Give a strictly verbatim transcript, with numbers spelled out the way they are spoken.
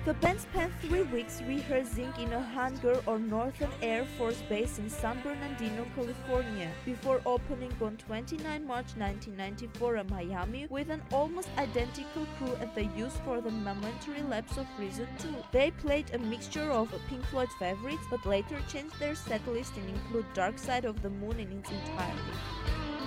The band spent three weeks rehearsing in a hangar on Northern Air Force Base in San Bernardino, California, before opening on the twenty-ninth of March nineteen ninety-four in Miami with an almost identical crew as they used for the momentary lapse of Reason two. They played a mixture of Pink Floyd favorites, but later changed their setlist and include Dark Side of the Moon in its entirety.